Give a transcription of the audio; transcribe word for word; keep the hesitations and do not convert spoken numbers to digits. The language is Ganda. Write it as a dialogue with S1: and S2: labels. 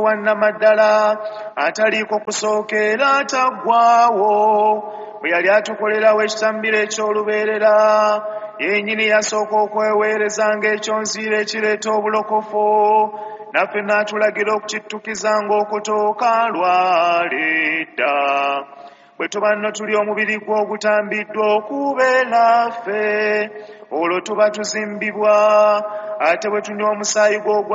S1: wannamaddala ataliiko kusookera taggwaawo bwe yali atukolerawo ekitambiro eky'olubeerera yennyini yasooka okweweerezanga ekyonziira ekireeta obulokofu naffe n'atulagira okukittukizanga okutooka lwaleedda bwe tuba nno tuli omubiri gwe ogutambiddwa okubeera ffe olwo tuba tuzimbibwa ate bwe tunywa omusaayi gwe